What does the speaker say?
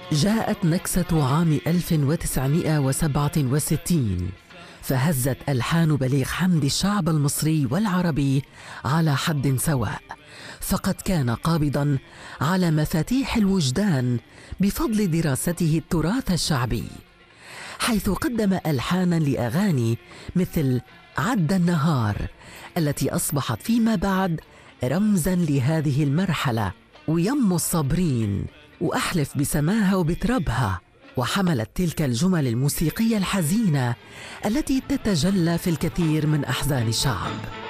جاءت نكسة عام 1967 فهزت ألحان بليغ حمدي الشعب المصري والعربي على حد سواء، فقد كان قابضاً على مفاتيح الوجدان بفضل دراسته التراث الشعبي، حيث قدم ألحاناً لأغاني مثل عد النهار التي أصبحت فيما بعد رمزاً لهذه المرحلة، ويم الصابرين، وأحلف بسماها وبتربها، وحملت تلك الجمل الموسيقية الحزينة التي تتجلى في الكثير من أحزان الشعب.